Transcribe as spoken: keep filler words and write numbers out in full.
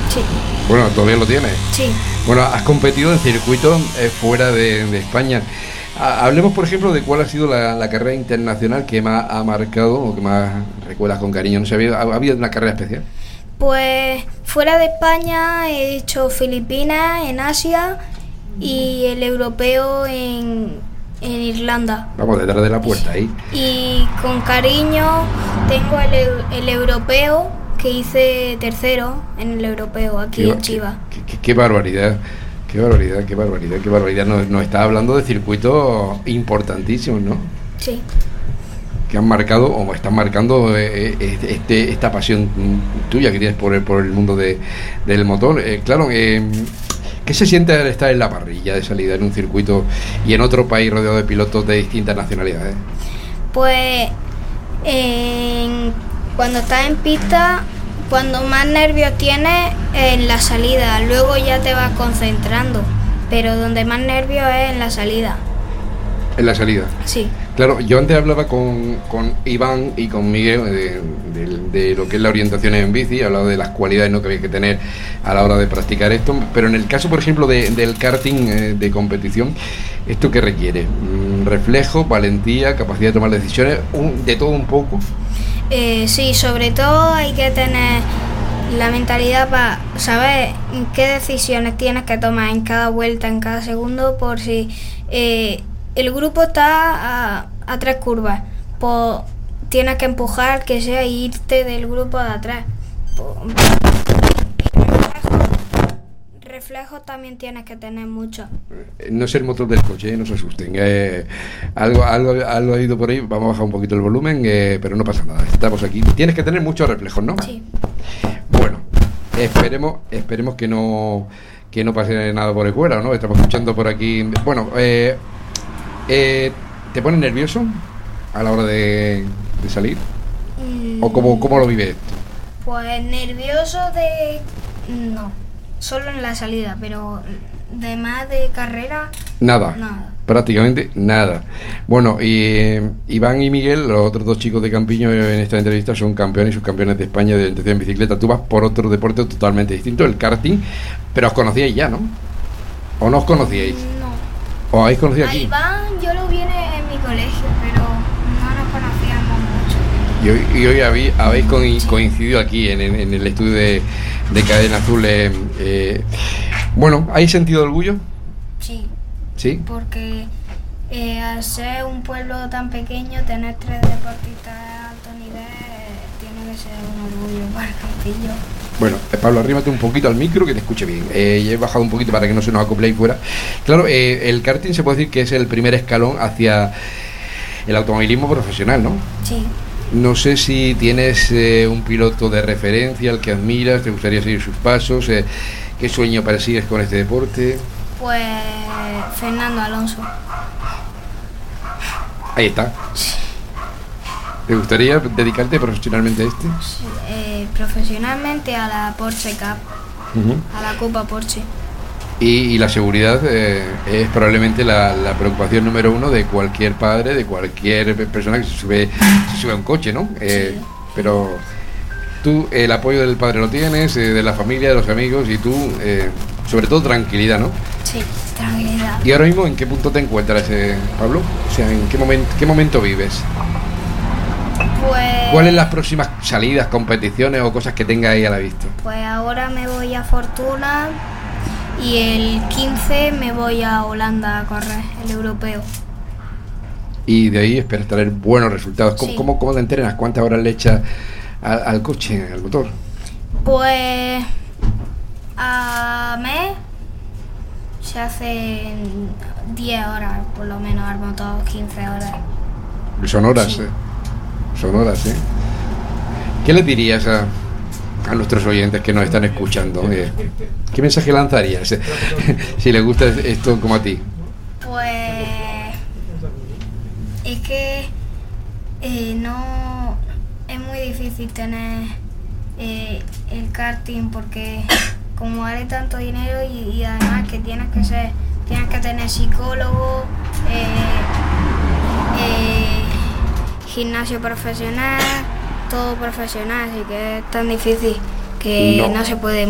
Sí. Bueno, ¿todavía lo tienes? Sí. Bueno, has competido en circuitos eh, fuera de, de España. Ha- Hablemos, por ejemplo, de cuál ha sido la, la carrera internacional que más ha marcado o que más recuerdas con cariño. No sé, ¿ha habido, ha habido una carrera especial? Pues fuera de España he hecho Filipinas en Asia y el europeo en, en Irlanda. Vamos, detrás de la puerta ahí. Y con cariño tengo el, eu- el europeo que hice tercero en el europeo aquí Qué, en Chiva. qué, qué- qué barbaridad, qué barbaridad, qué barbaridad, qué barbaridad. Nos, nos está hablando de circuitos importantísimos, ¿no? Sí. Que han marcado o están marcando eh, eh, este, esta pasión tuya que tienes por el, por el mundo de, del motor. Eh, claro, eh, ¿qué se siente al estar en la parrilla de salida en un circuito y en otro país rodeado de pilotos de distintas nacionalidades? Pues en- cuando estás en pista, cuando más nervios tienes en la salida, luego ya te vas concentrando, pero donde más nervios es en la salida. En la salida. Sí. Claro, yo antes hablaba con, con Iván y con Miguel de, de- de lo que es la orientación en bici, hablaba de las cualidades, ¿no?, que había que tener a la hora de practicar esto, pero en el caso, por ejemplo, de- del karting eh, de competición, ¿esto qué requiere? Mm, reflejo, valentía, capacidad de tomar decisiones, un- de todo un poco. Eh, sí, sobre todo hay que tener la mentalidad para saber qué decisiones tienes que tomar en cada vuelta, en cada segundo, por si eh, el grupo está a, a tres curvas, pues tienes que empujar, que sea, e irte del grupo de atrás. Reflejos también tienes que tener mucho. No es el motor del coche, eh, no se asusten. Eh, algo, algo, algo ha ido por ahí, vamos a bajar un poquito el volumen, eh, pero no pasa nada, estamos aquí. Tienes que tener muchos reflejos, ¿no? Sí. Bueno, esperemos, esperemos que no que no pase nada por escuela, ¿no? Estamos escuchando por aquí. Bueno, eh, eh, ¿te pones nervioso a la hora de, de salir? Mm, ¿O cómo, cómo lo vives esto? Pues nervioso de... no, solo en la salida, pero de más de carrera, Nada. nada. Prácticamente nada. Bueno, y eh, Iván y Miguel, los otros dos chicos de Campiño en esta entrevista, son campeones y subcampeones de España de orientación en bicicleta. Tú vas por otro deporte totalmente distinto, el karting, pero os conocíais ya, ¿no? ¿O no os conocíais? No. ¿Os habéis conocido A aquí? Iván yo lo vi en mi colegio, pero no nos conocíamos mucho. Y hoy, y hoy habéis, habéis coi- coincidido aquí en, en- en el estudio de, de Cadena Azul. eh, eh, bueno, ¿habéis sentido orgullo? Sí, ¿Sí? porque eh, al ser un pueblo tan pequeño, tener tres deportistas de alto nivel eh, tiene que ser un orgullo para el Castillo. Bueno, eh, Pablo, arrímate un poquito al micro que te escuche bien. Eh, ya he bajado un poquito para que no se nos acople ahí fuera. Claro, eh, el karting se puede decir que es el primer escalón hacia el automovilismo profesional, ¿no? Sí, No sé si tienes eh, un piloto de referencia al que admiras, te gustaría seguir sus pasos, eh, qué sueño persigues con este deporte. pues Fernando Alonso. Ahí está. ¿Te gustaría dedicarte profesionalmente a este? Sí, eh, profesionalmente a la Porsche Cup, Ujú. a la Copa Porsche. Y, y la seguridad eh, es probablemente la, la preocupación número uno de cualquier padre, de cualquier persona que se sube, se sube a un coche, ¿no? Eh, Sí. Pero tú el apoyo del padre lo tienes, eh, de la familia, de los amigos, y tú, eh, sobre todo, tranquilidad, ¿no? Sí, tranquilidad. ¿Y ahora mismo en qué punto te encuentras, eh, Pablo? O sea, ¿en qué momento, qué momento vives? Pues, ¿Cuáles las próximas salidas, competiciones o cosas que tengas ahí a la vista? pues ahora me voy a Fortuna y el quince me voy a Holanda a correr, el europeo. Y de ahí esperas tener buenos resultados. ¿Cómo, Sí. cómo, cómo te entrenas? ¿Cuántas horas le echas al, al coche, al motor? Pues a mes se hacen diez horas, por lo menos al motor, quince horas. Son horas, Sí. eh. Son horas, ¿eh? ¿Qué les dirías a, a nuestros oyentes que nos están escuchando? Eh, ¿Qué mensaje lanzarías eh, si les gusta esto como a ti? Pues es que eh, no es muy difícil tener eh, el karting porque como vale tanto dinero y, y además que tienes que ser tienes que tener psicólogo, eh, eh, gimnasio profesional, todo profesional, así que es tan difícil que No. no se puede